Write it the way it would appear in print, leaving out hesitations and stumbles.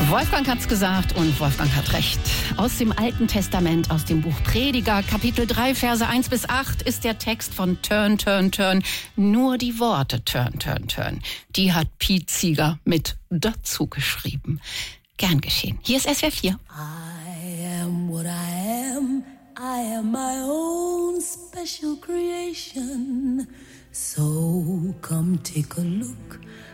Wolfgang hat's gesagt und Wolfgang hat recht. Aus dem Alten Testament, aus dem Buch Prediger, Kapitel 3, Verse 1 bis 8 ist der Text von Turn, Turn, Turn. Nur die Worte Turn, Turn, Turn, die hat Piet Zieger mit dazu geschrieben. Gern geschehen. Hier ist SWR 4. I am what I am. I am my own special creation. So come take a look